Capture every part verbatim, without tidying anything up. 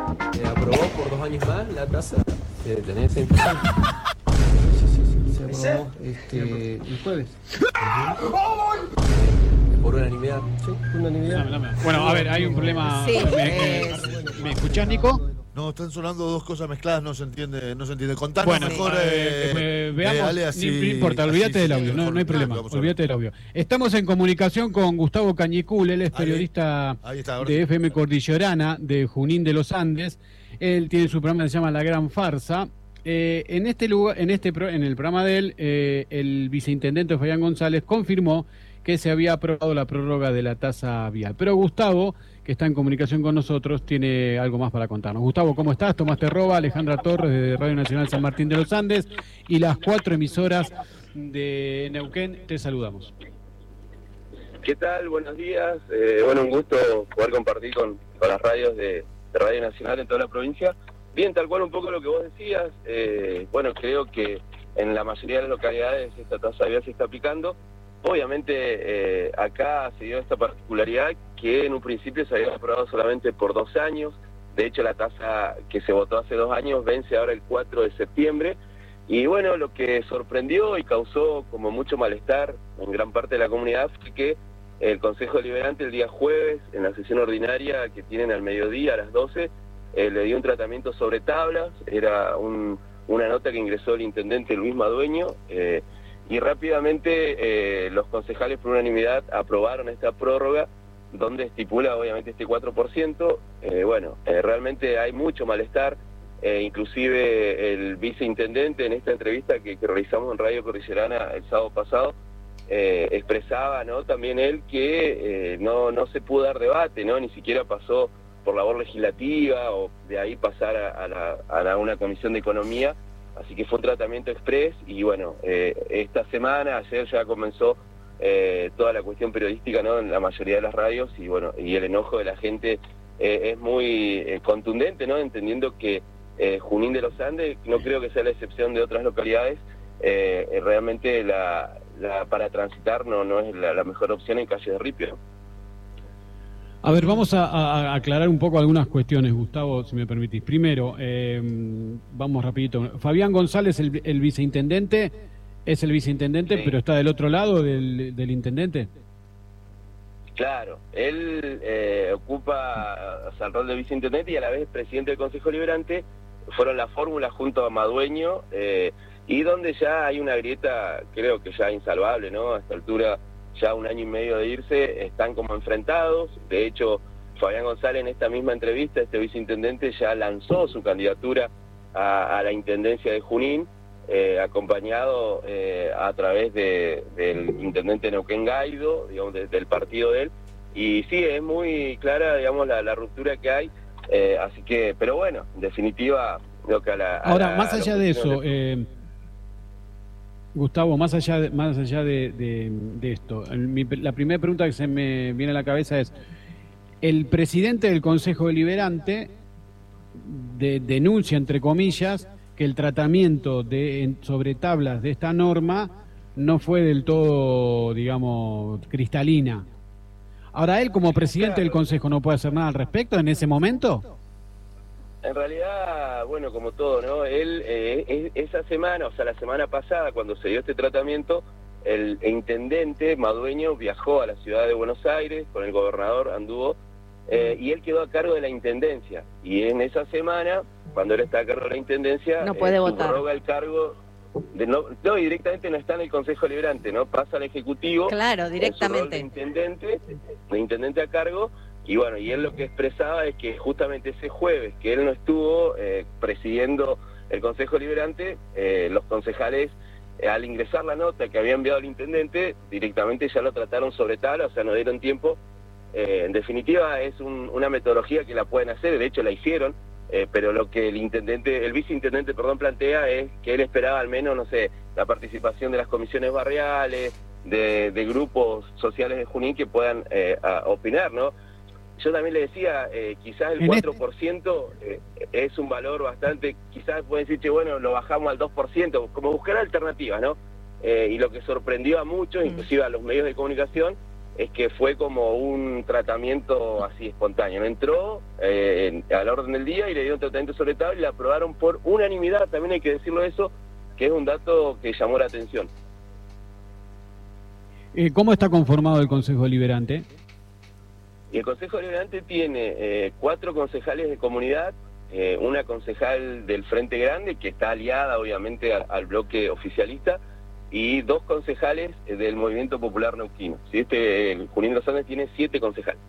eh, aprobó por dos años más la tasa. Eh, ¿Tenés esa información? Sí, sí, sí, se aprobó este, el jueves. Uh-huh. Por unanimidad. Sí, unanimidad. Dame, dame. Bueno, a ver, hay un problema. Sí, ¿Me, es... me, ¿me escuchás, Nico? No, están sonando dos cosas mezcladas, no se entiende, no se entiende. Contanos Bueno, mejor, eh, eh, veamos, eh, Ale, así, no importa, olvídate así, del sí, audio, no, mejor. no hay problema, Vamos a olvídate del audio. Estamos en comunicación con Gustavo Cañicul, él es periodista ahí está, ahora de sí. F M Cordillerana, de Junín de los Andes. Él tiene su programa que se llama La Gran Farsa. Eh, en este lugar, en este pro, en el programa de él, eh, el viceintendente Fabián González confirmó que se había aprobado la prórroga de la tasa vial. Pero Gustavo, que está en comunicación con nosotros, tiene algo más para contarnos. Gustavo, ¿cómo estás? Tomás Terroba, Alejandra Torres de Radio Nacional San Martín de los Andes y las cuatro emisoras de Neuquén, te saludamos. ¿Qué tal? Buenos días. Eh, bueno, un gusto poder compartir con, con las radios de, de Radio Nacional en toda la provincia. Bien, tal cual un poco lo que vos decías. Eh, bueno, creo que en la mayoría de las localidades esta tasa vial se está aplicando. Obviamente eh, acá se dio esta particularidad que en un principio se había aprobado solamente por dos años. De hecho, la tasa que se votó hace dos años vence ahora el cuatro de septiembre. Y bueno, lo que sorprendió y causó como mucho malestar en gran parte de la comunidad fue que el Consejo Deliberante el día jueves, en la sesión ordinaria que tienen al mediodía a las doce, eh, le dio un tratamiento sobre tablas. Era un, una nota que ingresó el intendente Luis Madueño, eh, y rápidamente eh, los concejales por unanimidad aprobaron esta prórroga, donde estipula obviamente este cuatro por ciento. Eh, bueno, eh, realmente hay mucho malestar, eh, inclusive el viceintendente en esta entrevista que, que realizamos en Radio Cordillerana el sábado pasado, eh, expresaba, ¿no?, también él que eh, no, no se pudo dar debate, ¿no?, ni siquiera pasó por labor legislativa o de ahí pasar a, a, la, a la, una comisión de economía. Así que fue un tratamiento express y bueno, eh, esta semana, ayer ya comenzó eh, toda la cuestión periodística, ¿no?, en la mayoría de las radios, y bueno, y el enojo de la gente eh, es muy eh, contundente, ¿no?, entendiendo que eh, Junín de los Andes, no creo que sea la excepción de otras localidades, eh, realmente la, la, para transitar no, no es la, la mejor opción en calle de Ripio. A ver, vamos a, a aclarar un poco algunas cuestiones, Gustavo, si me permitís. Primero, eh, vamos rapidito. Fabián González, el, el viceintendente, es el viceintendente, sí, pero está del otro lado del, del intendente. Claro, él eh, ocupa, o sea, el rol de viceintendente y a la vez presidente del Consejo Deliberante. Fueron la fórmula junto a Madueño, eh, y donde ya hay una grieta, creo que ya insalvable, ¿no? A esta altura, ya un año y medio de irse, están como enfrentados. De hecho, Fabián González en esta misma entrevista, este viceintendente ya lanzó su candidatura a, a la intendencia de Junín, eh, acompañado eh, a través de, del intendente Neuquén Gaido, digamos, de, del partido de él. Y sí, es muy clara, digamos, la, la ruptura que hay. Eh, así que, pero bueno, en definitiva, creo que a la... A Ahora, la, más allá de eso... de... Eh... Gustavo, más allá de, más allá de, de, de esto, mi, la primera pregunta que se me viene a la cabeza es, el presidente del Consejo Deliberante de, denuncia, entre comillas, que el tratamiento de, en, sobre tablas de esta norma no fue del todo, digamos, cristalina. Ahora, él como presidente claro. del Consejo no puede hacer nada al respecto en ese momento. En realidad, bueno, como todo, ¿no? Él, eh, esa semana, o sea, la semana pasada, cuando se dio este tratamiento, el intendente Madueño viajó a la ciudad de Buenos Aires, con el gobernador anduvo, eh, y él quedó a cargo de la intendencia. Y en esa semana, cuando él está a cargo de la intendencia, no puede eh, votar. subroga el cargo, de no, no, y directamente no está en el Consejo Deliberante, ¿no? Pasa al Ejecutivo. Claro, directamente. En su rol de intendente, de intendente a cargo. Y bueno, y él lo que expresaba es que justamente ese jueves que él no estuvo eh, presidiendo el Consejo Deliberante, eh, los concejales, eh, al ingresar la nota que había enviado el intendente, directamente ya lo trataron sobre tabla, o sea, no dieron tiempo. Eh, en definitiva, es un, una metodología que la pueden hacer, de hecho la hicieron, eh, pero lo que el intendente, el viceintendente, perdón, plantea es que él esperaba al menos, no sé, la participación de las comisiones barriales, de, de grupos sociales de Junín que puedan eh, a, opinar, ¿no? Yo también le decía, eh, quizás el cuatro por ciento eh, es un valor bastante, quizás pueden decir, che, bueno, lo bajamos al dos por ciento, como buscar alternativas, ¿no? Eh, y lo que sorprendió a muchos, inclusive a los medios de comunicación, es que fue como un tratamiento así espontáneo. Entró eh, al orden del día y le dieron tratamiento sobre tabla y la aprobaron por unanimidad, también hay que decirlo eso, que es un dato que llamó la atención. Eh, ¿Cómo está conformado el Consejo Deliberante? Y el Consejo Deliberante tiene eh, cuatro concejales de comunidad, eh, una concejal del Frente Grande, que está aliada obviamente al, al bloque oficialista, y dos concejales del Movimiento Popular Neuquino. ¿Sí? Este, el Junín de los Andes tiene siete concejales.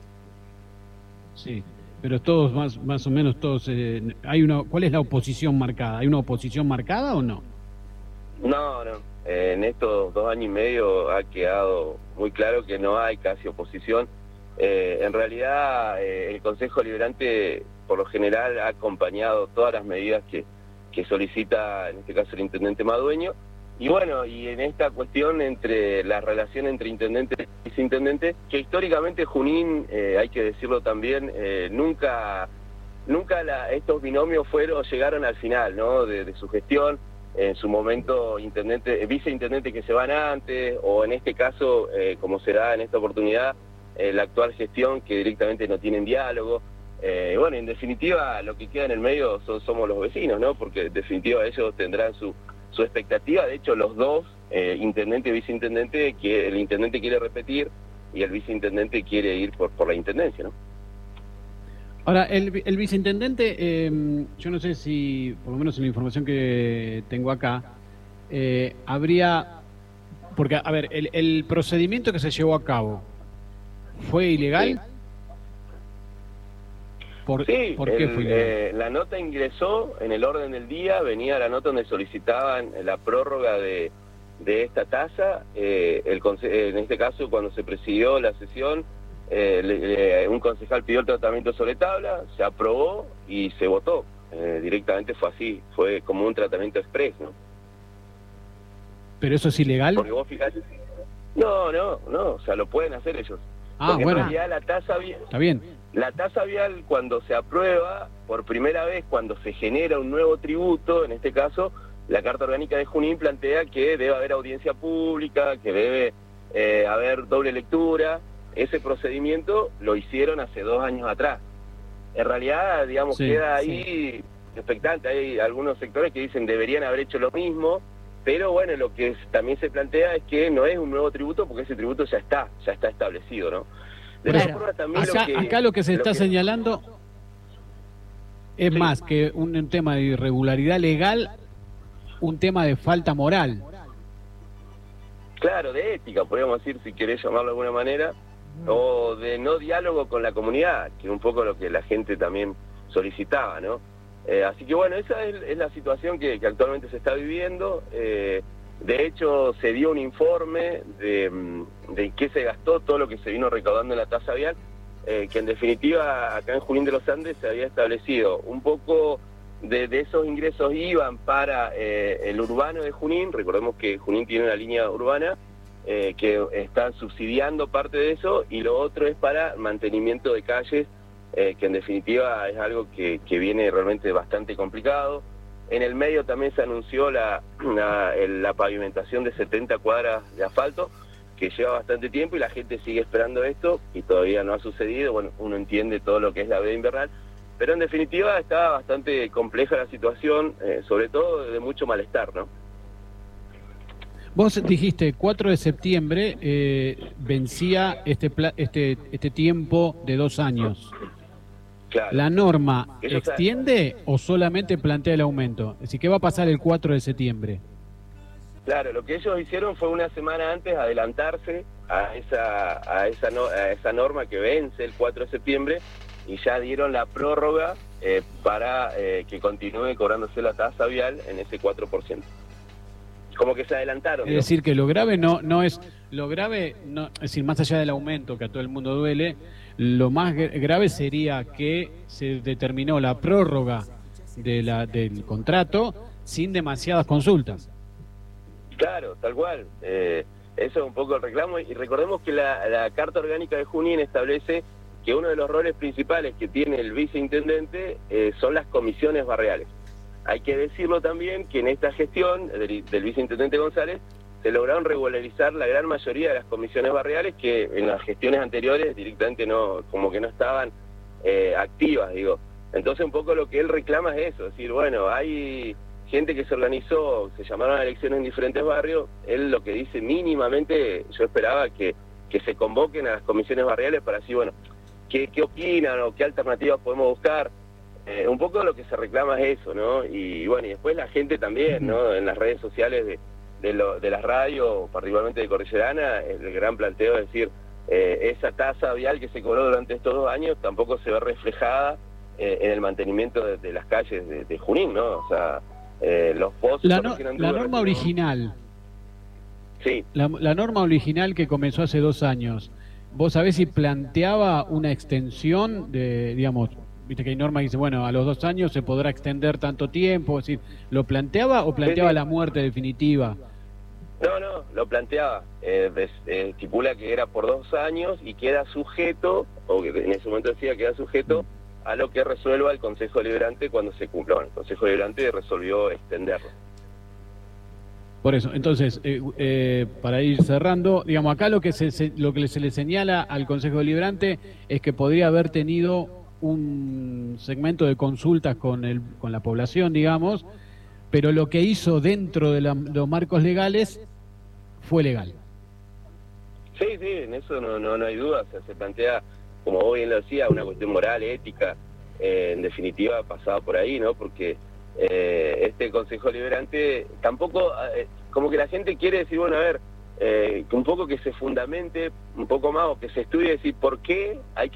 Sí, pero todos más más o menos todos. Eh, hay una. ¿Cuál es la oposición marcada? ¿Hay una oposición marcada o no? No, no. Eh, en estos dos años y medio ha quedado muy claro que no hay casi oposición. Eh, en realidad, eh, el Consejo Deliberante, por lo general, ha acompañado todas las medidas que, que solicita, en este caso, el intendente Madueño. Y bueno, y en esta cuestión entre la relación entre intendente y viceintendente, que históricamente Junín, eh, hay que decirlo también, eh, nunca nunca la, estos binomios fueron llegaron al final, ¿no? De, de su gestión, en su momento intendente, viceintendente que se van antes, o en este caso, eh, como será en esta oportunidad, eh, la actual gestión que directamente no tienen diálogo. Eh, bueno, en definitiva, lo que queda en el medio son, somos los vecinos, ¿no? Porque en definitiva ellos tendrán su su expectativa. De hecho, los dos, eh, intendente y viceintendente, que el intendente quiere repetir y el viceintendente quiere ir por, por la intendencia, ¿no? Ahora, el, el viceintendente, eh, yo no sé si, por lo menos en la información que tengo acá, eh, habría, porque, a ver, el, el procedimiento que se llevó a cabo, ¿fue ilegal? Sí. ¿Por, sí, ¿por qué el, fue ilegal? eh, la nota ingresó en el orden del día, venía la nota donde solicitaban la prórroga de, de esta tasa, eh, el, en este caso cuando se presidió la sesión, eh, le, le, un concejal pidió el tratamiento sobre tabla, se aprobó y se votó, eh, directamente fue así, fue como un tratamiento express, ¿no? ¿Pero eso es ilegal? Porque vos fijate, no, no, no, o sea, lo pueden hacer ellos. Ah, Porque bueno. en realidad la tasa vial, Está bien. la tasa vial cuando se aprueba por primera vez, cuando se genera un nuevo tributo, en este caso la Carta Orgánica de Junín plantea que debe haber audiencia pública, que debe eh, haber doble lectura. Ese procedimiento lo hicieron hace dos años atrás. En realidad, digamos, Sí, queda ahí sí. expectante. Hay algunos sectores que dicen deberían haber hecho lo mismo, pero bueno, lo que también se plantea es que no es un nuevo tributo porque ese tributo ya está, ya está establecido, ¿no? De Claro. todas formas, también Acá, lo que, acá lo que se está que- señalando es Sí. más que un, un tema de irregularidad legal, un tema de falta moral. Claro, de ética, podríamos decir, si querés llamarlo de alguna manera, o de no diálogo con la comunidad, que es un poco lo que la gente también solicitaba, ¿no? Eh, así que bueno, esa es, es la situación que, que actualmente se está viviendo. Eh, de hecho, se dio un informe de, mm, de qué se gastó todo lo que se vino recaudando en la tasa vial, eh, que en definitiva acá en Junín de los Andes se había establecido un poco de, de esos ingresos iban para eh, el urbano de Junín. Recordemos que Junín tiene una línea urbana eh, que están subsidiando parte de eso, y lo otro es para mantenimiento de calles, eh, que en definitiva es algo que, que viene realmente bastante complicado. En el medio también se anunció la, la, la pavimentación de setenta cuadras de asfalto, que lleva bastante tiempo y la gente sigue esperando esto y todavía no ha sucedido. Bueno, uno entiende todo lo que es la veda invernal, pero en definitiva está bastante compleja la situación, eh, sobre todo de mucho malestar, ¿no? Vos dijiste cuatro de septiembre eh, vencía este, pla- este este tiempo de dos años. Claro. ¿La norma Eso está- extiende o solamente plantea el aumento? Es decir, ¿qué va a pasar el cuatro de septiembre? Claro, lo que ellos hicieron fue una semana antes adelantarse a esa a esa no, a esa norma que vence el cuatro de septiembre, y ya dieron la prórroga eh, para eh, que continúe cobrándose la tasa vial en ese cuatro por ciento. Como que se adelantaron. Es ¿no? decir, que lo grave no no es lo grave, no, es decir, más allá del aumento que a todo el mundo duele, lo más gra- grave sería que se determinó la prórroga de la del contrato sin demasiadas consultas. Claro, tal cual. Eh, eso es un poco el reclamo. Y recordemos que la, la Carta Orgánica de Junín establece que uno de los roles principales que tiene el viceintendente eh, son las comisiones barriales. Hay que decirlo también que en esta gestión del, del viceintendente González se lograron regularizar la gran mayoría de las comisiones barriales que en las gestiones anteriores directamente no, como que no estaban eh, activas, digo. Entonces un poco lo que él reclama es eso, es decir, bueno, hay gente que se organizó, se llamaron a elecciones en diferentes barrios, él lo que dice mínimamente, yo esperaba que, que se convoquen a las comisiones barriales para decir, bueno, ¿qué, qué opinan o qué alternativas podemos buscar? Eh, un poco lo que se reclama es eso, ¿no? Y bueno, y después la gente también, ¿no? En las redes sociales de, de, lo, de las radios, particularmente de Cordillerana, el gran planteo es decir, eh, esa tasa vial que se cobró durante estos dos años tampoco se ve reflejada eh, en el mantenimiento de, de las calles de, de Junín, ¿no? O sea, eh, los pozos... La, no, la norma original, sí. la, la norma original que comenzó hace dos años, ¿vos sabés si planteaba una extensión de, digamos... Viste que hay norma que dice, bueno, a los dos años se podrá extender tanto tiempo, es decir, ¿lo planteaba o planteaba sí, sí. la muerte definitiva? No, no, lo planteaba, eh, eh, estipula que era por dos años y queda sujeto, o que en ese momento decía que queda sujeto a lo que resuelva el Consejo Deliberante cuando se cumpla. Bueno, el Consejo Deliberante resolvió extenderlo. Por eso, entonces, eh, eh, para ir cerrando, digamos, acá lo que se, se, lo que se le señala al Consejo Deliberante es que podría haber tenido un segmento de consultas con el con la población, digamos, pero lo que hizo dentro de la, los marcos legales fue legal. Sí, sí, en eso no, no, no hay duda. O sea, se plantea, como vos bien lo decía, una cuestión moral, ética, eh, en definitiva pasada por ahí, ¿no? Porque eh, este Consejo Deliberante tampoco, eh, como que la gente quiere decir, bueno, a ver, eh, un poco que se fundamente un poco más o que se estudie, decir por qué hay que